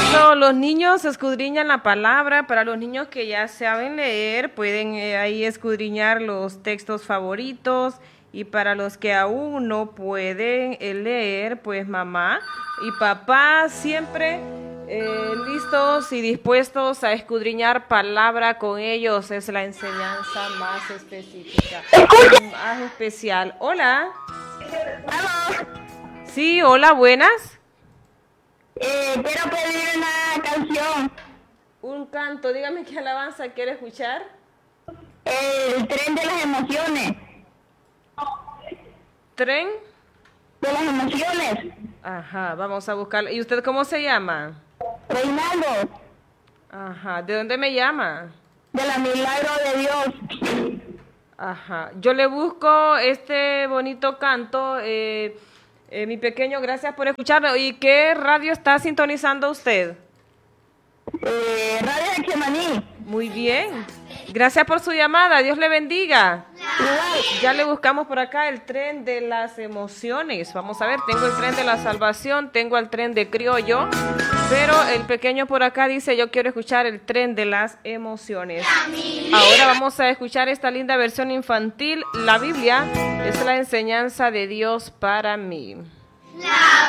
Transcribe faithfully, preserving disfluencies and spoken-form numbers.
eso los niños escudriñan la palabra. Para los niños que ya saben leer, pueden eh, ahí escudriñar los textos favoritos. Y para los que aún no pueden eh, leer, pues mamá y papá siempre eh, listos y dispuestos a escudriñar palabra con ellos. Es la enseñanza más específica, más especial. Hola. Aló. Sí, hola, buenas. Eh, quiero pedir una canción. Un canto, dígame qué alabanza quiere escuchar. El tren de las emociones. ¿Tren? De las emociones. Ajá, vamos a buscarlo. ¿Y usted cómo se llama? Reinaldo. Ajá, ¿de dónde me llama? De la Milagro de Dios. Ajá, yo le busco este bonito canto. Eh, eh, mi pequeño, gracias por escucharlo. ¿Y qué radio está sintonizando usted? Eh, Radio de Chemaní. Muy bien. Gracias por su llamada. Dios le bendiga. Ya le buscamos por acá el tren de las emociones. Vamos a ver, tengo el tren de la salvación, tengo el tren de criollo, pero el pequeño por acá dice, yo quiero escuchar el tren de las emociones. Ahora vamos a escuchar esta linda versión infantil. La Biblia es la enseñanza de Dios para mí.